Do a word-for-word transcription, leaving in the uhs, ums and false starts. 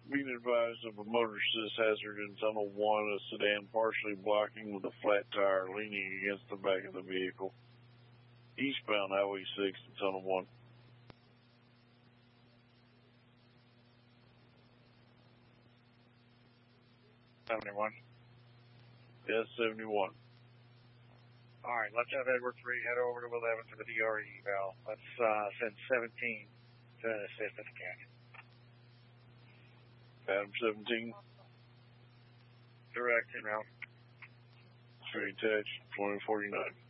being advised of a motor assist hazard in Tunnel one, a sedan partially blocking with a flat tire leaning against the back of the vehicle. Eastbound Highway six in Tunnel one. seventy-one. Yes, seventy-one. All right, let's have Edward three head over to eleven for the D R E eval. Let's uh, send seventeen to assist in the canyon. Adam seventeen. Direct, en route. Straight attached, twenty forty-nine.